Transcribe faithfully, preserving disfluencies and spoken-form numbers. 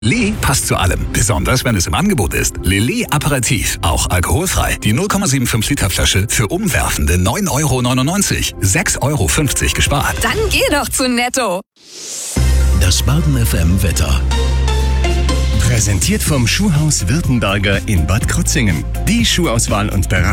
Lilly passt zu allem, besonders wenn es im Angebot ist. Lilly Aperitif, auch alkoholfrei. Die null Komma fünfundsiebzig Liter Flasche für umwerfende neun Euro neunundneunzig. sechs Euro fünfzig gespart. Dann geh doch zu Netto. Das Baden F M Wetter. Präsentiert vom Schuhhaus Württemberger in Bad Krozingen. Die Schuhauswahl und Beratung